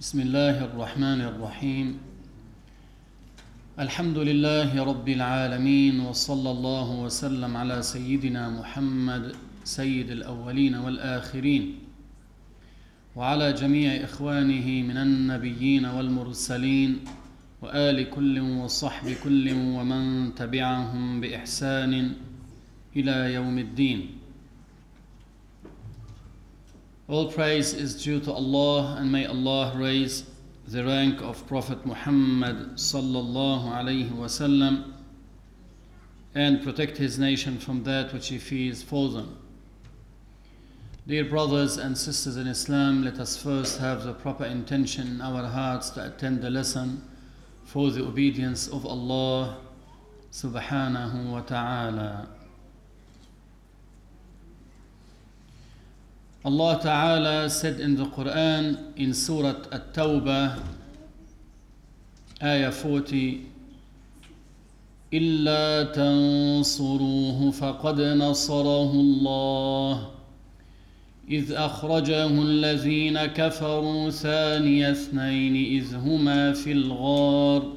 بسم الله الرحمن الرحيم. الحمد لله رب العالمين، وصلى الله وسلم على سيدنا محمد سيد الأولين والآخرين، وعلى جميع إخوانه من النبيين والمرسلين، وآل كل وصحب كل ومن تبعهم بإحسان إلى يوم الدين. All praise is due to Allah, and may Allah raise the rank of Prophet Muhammad sallallahu alayhi wasallam and protect his nation from that which he fears for them. Dear brothers and sisters in Islam, let us first have the proper intention in our hearts to attend the lesson for the obedience of Allah subhanahu wa ta'ala. Allah Ta'ala said in the Quran in Surah At-Tawbah, Ayah 40, إِلَّا تَنصُرُوهُ فَقَدْ نَصَرَهُ اللَّهُ إِذْ أَخْرَجَهُ الَّذِينَ كَفَرُوا ثَانِيَ اثْنَيْنِ إِذْ هُمَا فِي الْغَارِ